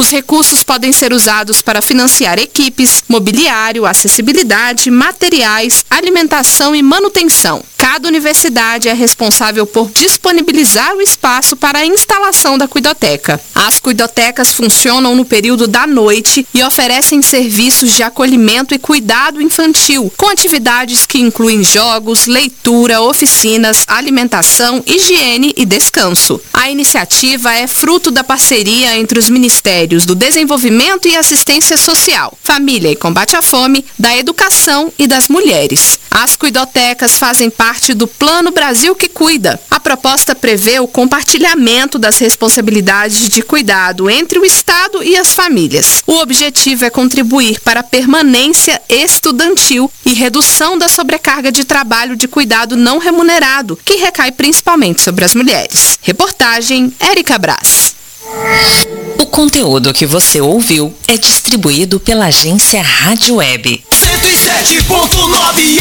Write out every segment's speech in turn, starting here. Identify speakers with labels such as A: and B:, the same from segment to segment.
A: Os recursos podem ser usados para financiar equipes, mobiliário, acessibilidade, materiais, alimentação e manutenção. Cada universidade é responsável por disponibilizar o espaço para a instalação da cuidoteca. As cuidotecas funcionam no período da noite e oferecem serviços de acolhimento e cuidado infantil, com atividades que incluem jogos, leitura, oficinas, alimentação, higiene e descanso. A iniciativa é fruto da parceria entre os Ministérios do Desenvolvimento e Assistência Social, Família e Combate à Fome, da Educação e das Mulheres. As cuidotecas fazem parte do Plano Brasil que Cuida. A proposta prevê o compartilhamento das responsabilidades de cuidado entre o Estado e as famílias. O objetivo é contribuir para a permanência estudantil e redução da sobrecarga de trabalho de cuidado não remunerado, que recai principalmente sobre as mulheres. Reportagem Érica Brás.
B: O conteúdo que você ouviu é distribuído pela agência Rádio Web
C: 107.9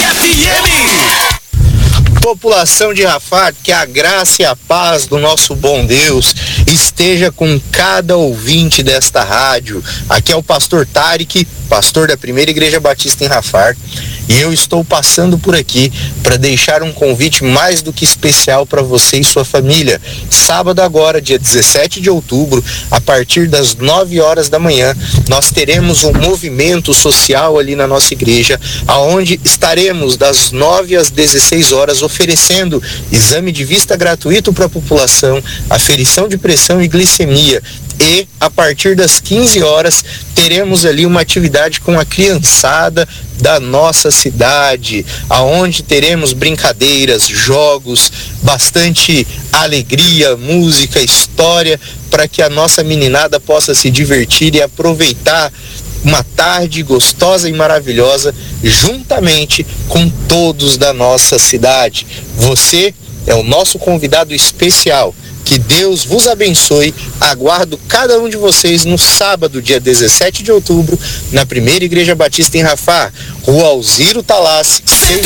C: RFM.
D: População de Rafar, que a graça e a paz do nosso bom Deus esteja com cada ouvinte desta rádio. Aqui é o pastor Tarek, pastor da Primeira Igreja Batista em Rafar, e eu estou passando por aqui para deixar um convite mais do que especial para você e sua família. Sábado agora, dia 17 de outubro, a partir das 9 horas da manhã, nós teremos um movimento social ali na nossa igreja, aonde estaremos das 9 às 16 horas oferecendo exame de vista gratuito para a população, aferição de pressão e glicemia. E a partir das 15 horas teremos ali uma atividade com a criançada da nossa cidade, aonde teremos brincadeiras, jogos, bastante alegria, música, história, para que a nossa meninada possa se divertir e aproveitar uma tarde gostosa e maravilhosa juntamente com todos da nossa cidade. Você é o nosso convidado especial. Que Deus vos abençoe. Aguardo cada um de vocês no sábado, dia 17 de outubro, na Primeira Igreja Batista em Rafar, Rua Alziro Talassi,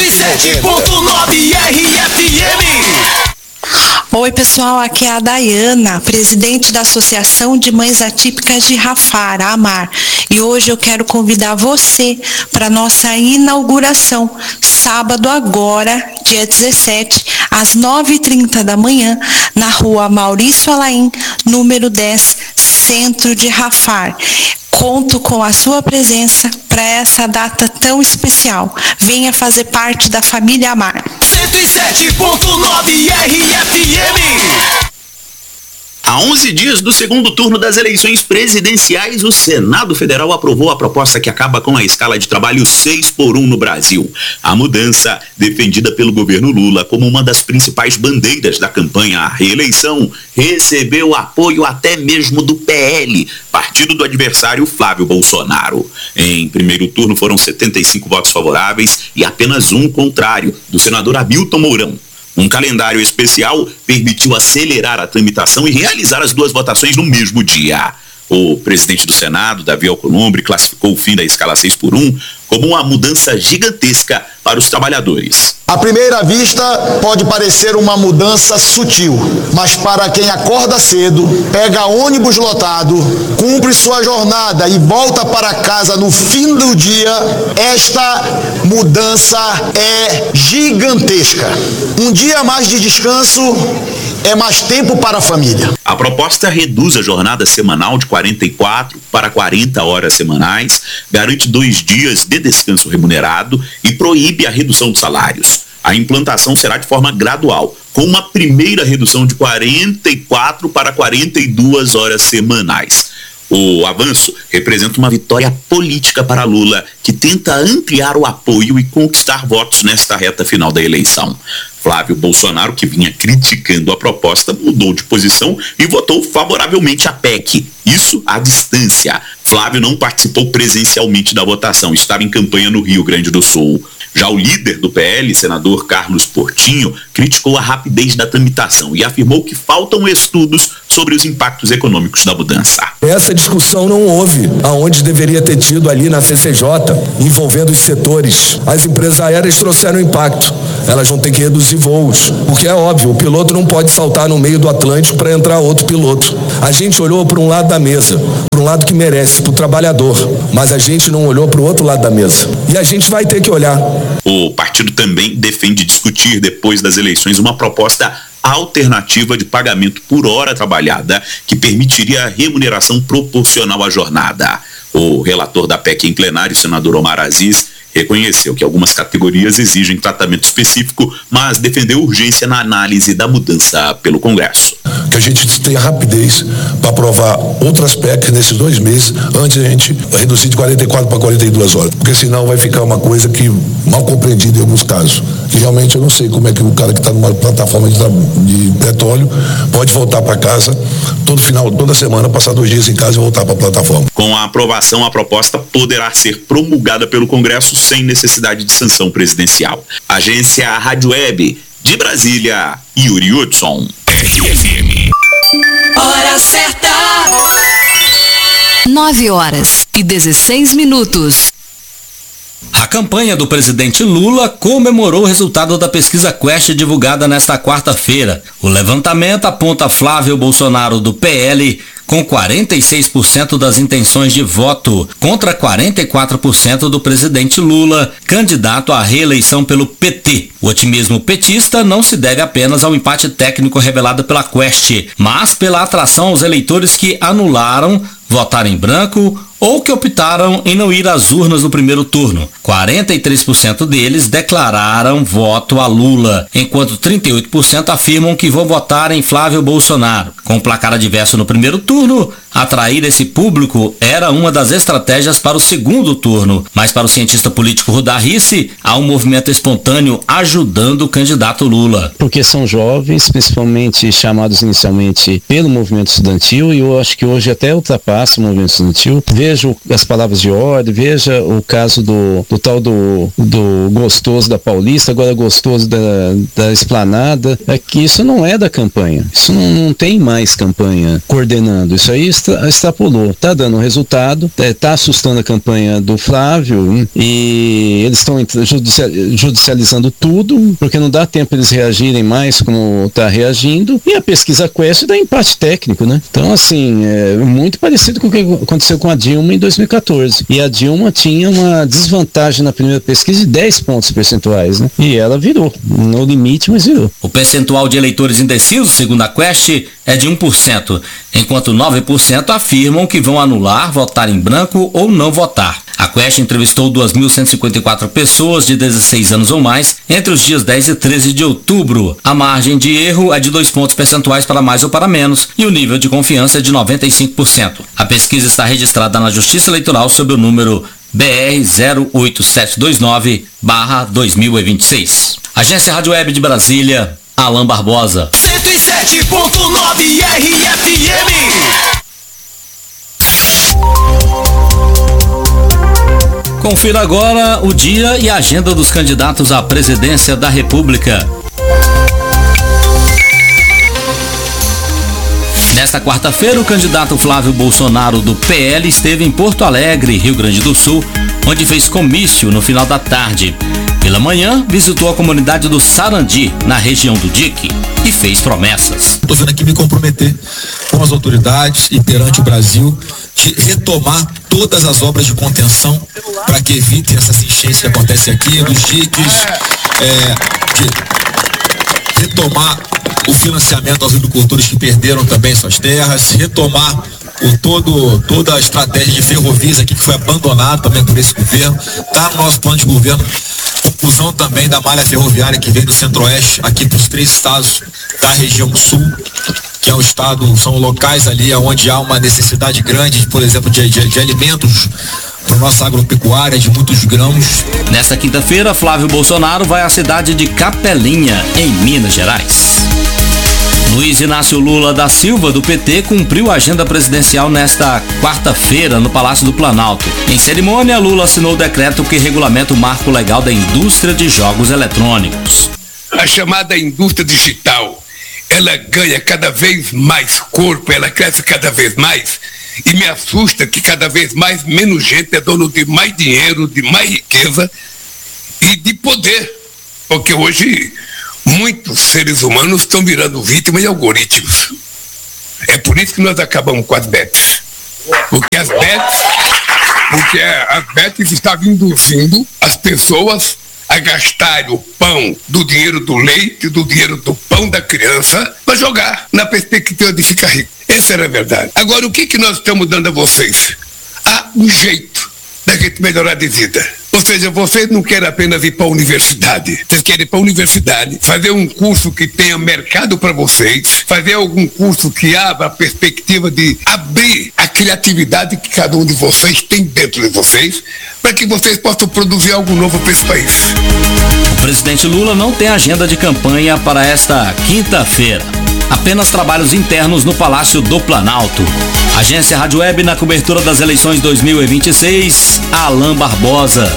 C: 107.9 RFM.
E: Oi pessoal, aqui é a Dayana, presidente da Associação de Mães Atípicas de Rafar, a AMAR. E hoje eu quero convidar você para nossa inauguração, sábado agora, dia 17, às 9h30 da manhã, na rua Maurício Alain, número 10, centro de Rafar. Conto com a sua presença para essa data tão especial. Venha fazer parte da família AMAR.
C: 107.9 RFM.
F: Há 11 dias do segundo turno das eleições presidenciais, o Senado Federal aprovou a proposta que acaba com a escala de trabalho 6x1 no Brasil. A mudança, defendida pelo governo Lula como uma das principais bandeiras da campanha à reeleição, recebeu apoio até mesmo do PL, partido do adversário Flávio Bolsonaro. Em primeiro turno foram 75 votos favoráveis e apenas um contrário, do senador Hamilton Mourão. Um calendário especial permitiu acelerar a tramitação e realizar as duas votações no mesmo dia. O presidente do Senado, Davi Alcolumbre, classificou o fim da escala 6x1 como uma mudança gigantesca para os trabalhadores.
G: À primeira vista, pode parecer uma mudança sutil, mas para quem acorda cedo, pega ônibus lotado, cumpre sua jornada e volta para casa no fim do dia, esta mudança é gigantesca. Um dia a mais de descanso é mais tempo para a família.
F: A proposta reduz a jornada semanal de 44 para 40 horas semanais, garante 2 dias de descanso remunerado e proíbe a redução de salários. A implantação será de forma gradual, com uma primeira redução de 44 para 42 horas semanais. O avanço representa uma vitória política para Lula, que tenta ampliar o apoio e conquistar votos nesta reta final da eleição. Flávio Bolsonaro, que vinha criticando a proposta, mudou de posição e votou favoravelmente a PEC. Isso à distância. Flávio não participou presencialmente da votação, estava em campanha no Rio Grande do Sul. Já o líder do PL, senador Carlos Portinho, criticou a rapidez da tramitação e afirmou que faltam estudos sobre os impactos econômicos da mudança.
H: Essa discussão não houve aonde deveria ter tido ali na CCJ, envolvendo os setores. As empresas aéreas trouxeram impacto. Elas vão ter que reduzir voos, porque é óbvio, o piloto não pode saltar no meio do Atlântico para entrar outro piloto. A gente olhou para um lado da mesa, para um lado que merece, para o trabalhador, mas a gente não olhou para o outro lado da mesa. E a gente vai ter que olhar.
F: O partido também defende discutir, depois das eleições, uma proposta alternativa de pagamento por hora trabalhada que permitiria a remuneração proporcional à jornada. O relator da PEC em plenário, o senador Omar Aziz, reconheceu que algumas categorias exigem tratamento específico, mas defendeu urgência na análise da mudança pelo Congresso.
H: Que a gente tenha rapidez para aprovar outras PECs nesses 2 meses, antes a gente reduzir de 44 para 42 horas, porque senão vai ficar uma coisa que mal compreendida em alguns casos. E realmente eu não sei como é que o cara que está numa plataforma de petróleo pode voltar para casa toda semana, passar 2 dias em casa e voltar para a plataforma.
F: Com a aprovação, a proposta poderá ser promulgada pelo Congresso sem necessidade de sanção presidencial. Agência Rádio Web de Brasília, Yuri Hudson.
C: RFM.
I: Hora certa. 9h16.
J: A campanha do presidente Lula comemorou o resultado da pesquisa Quest divulgada nesta quarta-feira. O levantamento aponta Flávio Bolsonaro do PL com 46% das intenções de voto, contra 44% do presidente Lula, candidato à reeleição pelo PT. O otimismo petista não se deve apenas ao empate técnico revelado pela Quest, mas pela atração aos eleitores que anularam, votaram em branco ou que optaram em não ir às urnas no primeiro turno. 43% deles declararam voto a Lula, enquanto 38% afirmam que vão votar em Flávio Bolsonaro. Com o placar adverso no primeiro turno, atrair esse público era uma das estratégias para o segundo turno, mas para o cientista político Rudar Rissi, há um movimento espontâneo ajudando o candidato Lula.
K: Porque são jovens, principalmente chamados inicialmente pelo movimento estudantil, e eu acho que hoje até ultrapassa o movimento estudantil. Veja as palavras de ordem, veja o caso do tal do gostoso da Paulista, agora gostoso da Esplanada. É que isso não é da campanha, isso não tem mais campanha coordenando, isso aí extrapolou, tá dando resultado, tá assustando a campanha do Flávio, e eles estão judicializando tudo, porque não dá tempo eles reagirem mais como tá reagindo, e a pesquisa Quest dá empate técnico, né? Então, assim, é muito parecido com o que aconteceu com a Dilma em 2014, e a Dilma tinha uma desvantagem na primeira pesquisa de 10 pontos percentuais, né? E ela virou, no limite, mas virou.
J: O percentual de eleitores indecisos, segundo a Quest, é de 1%, enquanto 9% afirmam que vão anular, votar em branco ou não votar. A Quest entrevistou 2.154 pessoas de 16 anos ou mais entre os dias 10 e 13 de outubro. A margem de erro é de 2 pontos percentuais para mais ou para menos e o nível de confiança é de 95%. A pesquisa está registrada na Justiça Eleitoral sob o número BR 08729/2026. Agência Rádio Web de Brasília, Alain Barbosa.
C: 107.9 RFM.
J: Confira agora o dia e a agenda dos candidatos à presidência da República. Nesta quarta-feira, o candidato Flávio Bolsonaro do PL esteve em Porto Alegre, Rio Grande do Sul, onde fez comício no final da tarde. Pela manhã, visitou a comunidade do Sarandi, na região do Dique, e fez promessas.
L: Estou vindo aqui me comprometer com as autoridades e perante o Brasil de retomar todas as obras de contenção para que evite essas enchentes que acontecem aqui, dos diques, de retomar o financiamento aos agricultores que perderam também suas terras, retomar toda a estratégia de ferrovias aqui que foi abandonada também por esse governo. Está no nosso plano de governo conclusão também da malha ferroviária que vem do Centro-Oeste aqui para os 3 estados da região sul, que é o estado, são locais ali onde há uma necessidade grande, por exemplo, de alimentos para nossa agropecuária, de muitos grãos.
J: Nesta quinta-feira, Flávio Bolsonaro vai à cidade de Capelinha, em Minas Gerais. Luiz Inácio Lula da Silva, do PT, cumpriu a agenda presidencial nesta quarta-feira no Palácio do Planalto. Em cerimônia, Lula assinou o decreto que regulamenta o marco legal da indústria de jogos eletrônicos.
M: A chamada indústria digital, ela ganha cada vez mais corpo, ela cresce cada vez mais, e me assusta que cada vez menos gente é dono de mais dinheiro, de mais riqueza e de poder, porque hoje muitos seres humanos estão virando vítimas de algoritmos. É por isso que nós acabamos com as bets, porque as bets estavam induzindo as pessoas a gastar o pão do dinheiro do leite, do dinheiro do pão da criança, para jogar na perspectiva de ficar rico. Essa era a verdade. Agora, o que nós estamos dando a vocês? Um jeito da gente melhorar de vida. Ou seja, vocês não querem apenas ir para a universidade. Vocês querem ir para a universidade, fazer um curso que tenha mercado para vocês, fazer algum curso que abra a perspectiva de abrir a criatividade que cada um de vocês tem dentro de vocês, para que vocês possam produzir algo novo para esse país.
J: O presidente Lula não tem agenda de campanha para esta quinta-feira. Apenas trabalhos internos no Palácio do Planalto. Agência Rádio Web na cobertura das eleições 2026, Alain Barbosa.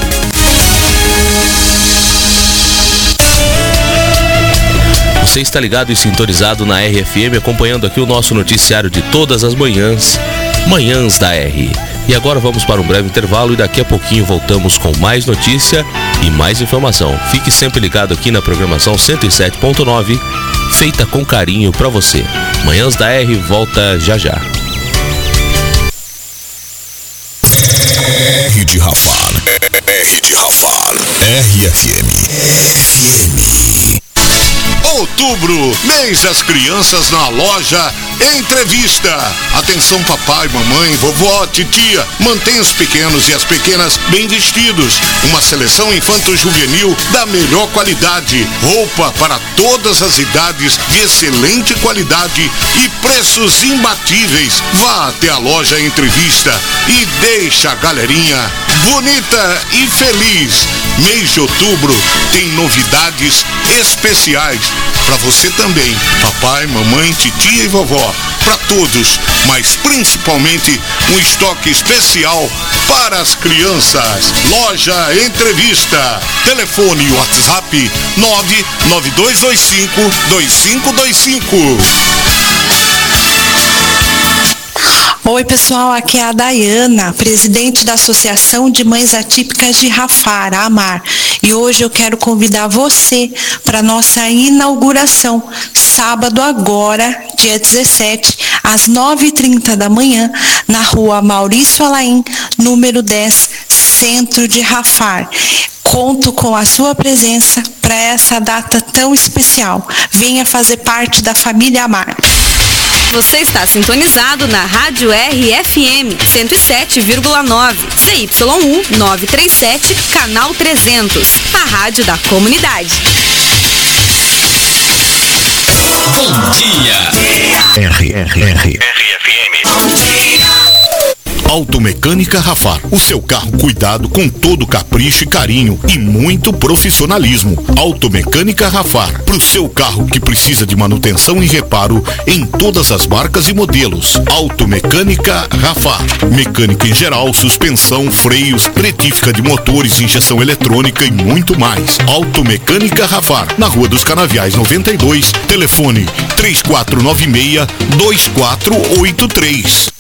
N: Você está ligado e sintonizado na RFM, acompanhando aqui o nosso noticiário de todas as manhãs, Manhãs da R. E agora vamos para um breve intervalo e daqui a pouquinho voltamos com mais notícia e mais informação. Fique sempre ligado aqui na programação 107.9, feita com carinho para você. Manhãs da R volta já já.
C: R de Rafar. R de Rafar. RFM.
O: Outubro, mês das crianças na loja Entrevista. Atenção papai, mamãe, vovó, titia, mantenha os pequenos e as pequenas bem vestidos. Uma seleção infanto-juvenil da melhor qualidade. Roupa para todas as idades de excelente qualidade e preços imbatíveis. Vá até a loja Entrevista e deixa a galerinha bonita e feliz. Mês de outubro tem novidades especiais para você também, papai, mamãe, titia e vovó, para todos, mas principalmente um estoque especial para as crianças. Loja Entrevista. Telefone e WhatsApp 99225-2525.
E: Oi pessoal, aqui é a Dayana, presidente da Associação de Mães Atípicas de Rafar, a AMAR. E hoje eu quero convidar você para nossa inauguração, sábado agora, dia 17, às 9h30 da manhã, na rua Maurício Alain, número 10, Centro de Rafar. Conto com a sua presença para essa data tão especial. Venha fazer parte da família AMAR.
P: Você está sintonizado na Rádio RFM 107,9, CY1 937, canal 300, a rádio da comunidade.
C: Bom dia. RFM. Bom dia.
O: Automecânica Rafar, o seu carro cuidado com todo capricho e carinho e muito profissionalismo. Automecânica Rafar, pro seu carro que precisa de manutenção e reparo em todas as marcas e modelos. Automecânica Rafar, mecânica em geral, suspensão, freios, retífica de motores, injeção eletrônica e muito mais. Automecânica Rafar, na Rua dos Canaviais 92, telefone 3496-2483.